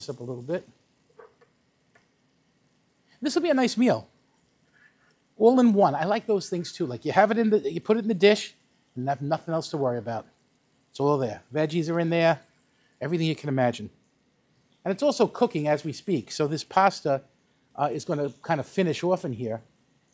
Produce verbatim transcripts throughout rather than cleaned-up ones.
Up a little bit. This will be a nice meal. All in one. I like those things too. Like you have it in the, you put it in the dish and have nothing else to worry about. It's all there. Veggies are in there. Everything you can imagine. And it's also cooking as we speak. So this pasta uh, is going to kind of finish off in here.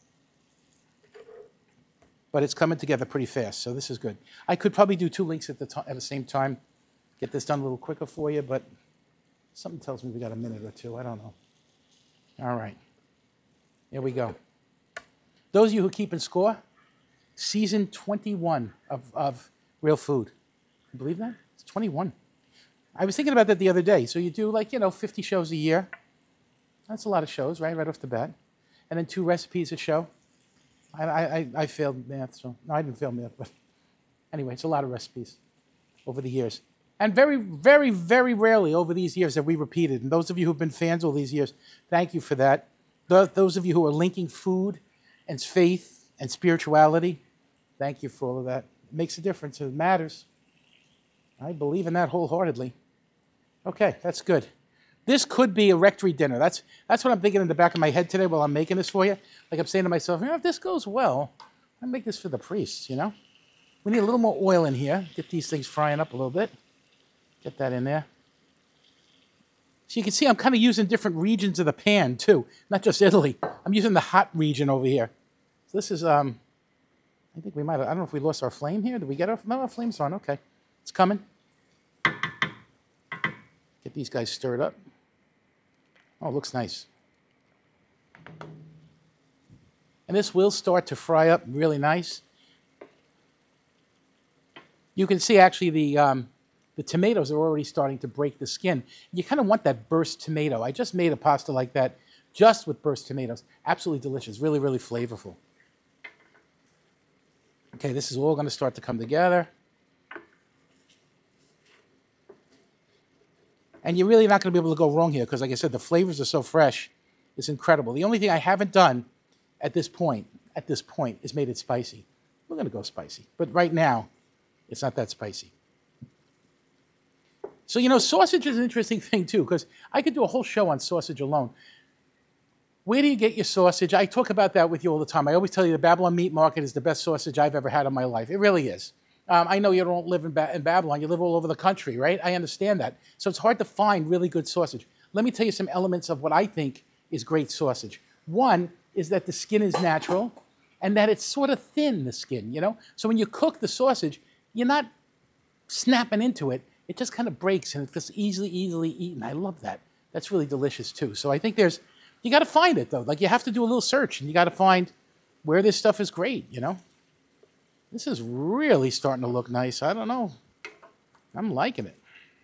But it's coming together pretty fast. So this is good. I could probably do two links at the, to- at the same time. Get this done a little quicker for you, but something tells me we got a minute or two. I don't know. All right. Here we go. Those of you who keep in score, season twenty-one of, of Real Food. Can you believe that? It's twenty-one. I was thinking about that the other day. So you do like, you know, fifty shows a year. That's a lot of shows, right? Right off the bat. And then two recipes a show. I, I, I failed math, so no, I didn't fail math, but anyway, it's a lot of recipes over the years. And very, very, very rarely over these years have we repeated. And those of you who've been fans all those years, thank you for that. Those of you who are linking food and faith and spirituality, thank you for all of that. It makes a difference. It matters. I believe in that wholeheartedly. Okay, that's good. This could be a rectory dinner. That's, that's what I'm thinking in the back of my head today while I'm making this for you. Like I'm saying to myself, you know, if this goes well, I'll make this for the priests, you know? We need a little more oil in here. Get these things frying up a little bit. Get that in there. So you can see I'm kind of using different regions of the pan too, not just Italy. I'm using the hot region over here. So this is, um, I think we might have, I don't know if we lost our flame here. Did we get our, no, our flame's on, okay. It's coming. Get these guys stirred up. Oh, it looks nice. And this will start to fry up really nice. You can see actually the, um, the tomatoes are already starting to break the skin. You kind of want that burst tomato. I just made a pasta like that just with burst tomatoes. Absolutely delicious. Really, really flavorful. Okay, this is all going to start to come together. And you're really not going to be able to go wrong here because, like I said, the flavors are so fresh. It's incredible. The only thing I haven't done at this point, at this point, is made it spicy. We're going to go spicy. But right now, it's not that spicy. So, you know, sausage is an interesting thing, too, because I could do a whole show on sausage alone. Where do you get your sausage? I talk about that with you all the time. I always tell you the Babylon Meat Market is the best sausage I've ever had in my life. It really is. Um, I know you don't live in, ba- in Babylon. You live all over the country, right? I understand that. So it's hard to find really good sausage. Let me tell you some elements of what I think is great sausage. One is that the skin is natural and that it's sort of thin, the skin, you know? So when you cook the sausage, you're not snapping into it. It just kind of breaks and it's just easily, easily eaten. I love that. That's really delicious too. So I think there's, you got to find it though. Like you have to do a little search and you got to find where this stuff is great, you know? This is really starting to look nice. I don't know. I'm liking it.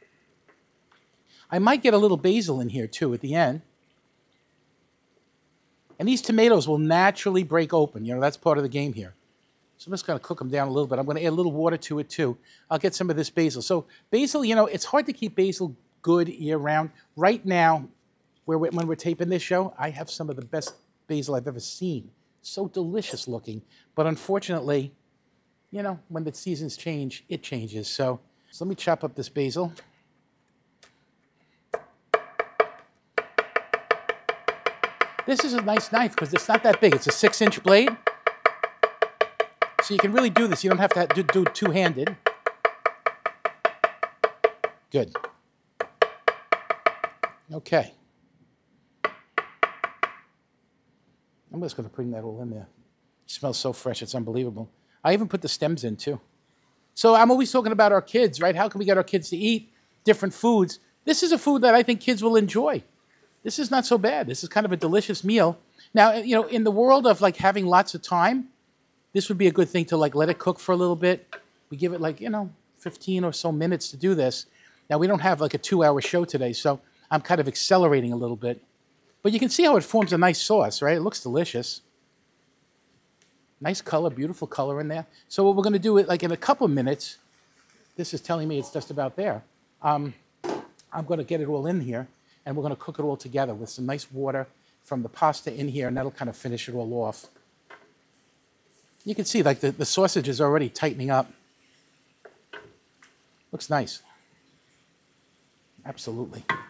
I might get a little basil in here too at the end. And these tomatoes will naturally break open. You know, that's part of the game here. So I'm just going to cook them down a little bit. I'm going to add a little water to it too. I'll get some of this basil. So basil, you know, it's hard to keep basil good year-round. Right now, where we, when we're taping this show, I have some of the best basil I've ever seen. So delicious looking. But unfortunately, you know, when the seasons change, it changes. So, so let me chop up this basil. This is a nice knife because it's not that big. It's a six-inch blade. So you can really do this. You don't have to do, do two-handed. Good. Okay. I'm just going to bring that all in there. It smells so fresh. It's unbelievable. I even put the stems in, too. So I'm always talking about our kids, right? How can we get our kids to eat different foods? This is a food that I think kids will enjoy. This is not so bad. This is kind of a delicious meal. Now, you know, in the world of, like, having lots of time, this would be a good thing to, like, let it cook for a little bit. We give it, like, you know, fifteen or so minutes to do this. Now, we don't have, like, a two-hour show today, so I'm kind of accelerating a little bit. But you can see how it forms a nice sauce, right? It looks delicious. Nice color, beautiful color in there. So what we're going to do, like, in a couple of minutes, this is telling me it's just about there. Um, I'm going to get it all in here, and we're going to cook it all together with some nice water from the pasta in here, and that'll kind of finish it all off. You can see, like, the, the sausage is already tightening up. Looks nice. Absolutely.